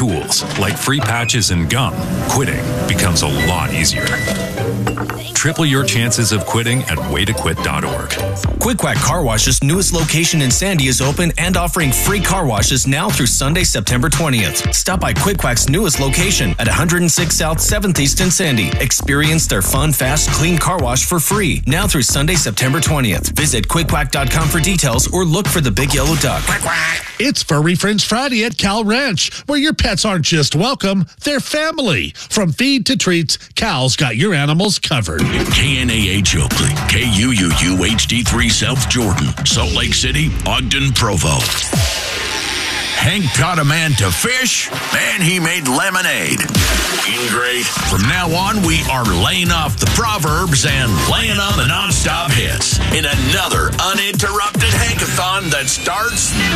tools like free patches and gum, quitting becomes a lot easier. Triple your chances of quitting at waytoquit.org. Quick Quack Car Wash's newest location in Sandy is open and offering free car washes now through Sunday, September 20th. Stop by Quick Quack's newest location at 106 South 7th East in Sandy. Experience their fun, fast, clean car wash for free now through Sunday, September 20th. Visit QuickQuack.com for details or look for the big yellow duck. Quack, quack. It's Furry Friends Friday at Cal Ranch, where your pets aren't just welcome, they're family. From feed to treats, Cal's got your animals covered. KNAH Oakley, KUUU HD3 South Jordan, Salt Lake City, Ogden, Provo. Hank taught a man to fish, and he made lemonade. Ain't great? From now on, we are laying off the proverbs and laying on the nonstop hits in another uninterrupted Hankathon that starts